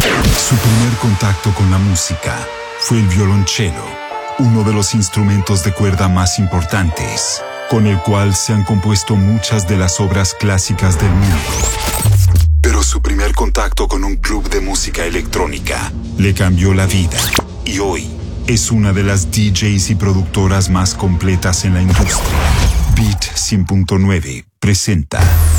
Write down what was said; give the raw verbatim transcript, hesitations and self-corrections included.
Su primer contacto con la música fue el violonchelo, uno de los instrumentos de cuerda más importantes, con el cual se han compuesto muchas de las obras clásicas del mundo. Pero su primer contacto con un club de música electrónica le cambió la vida y hoy es una de las D Js y productoras más completas en la industria. Beat cien punto nueve presenta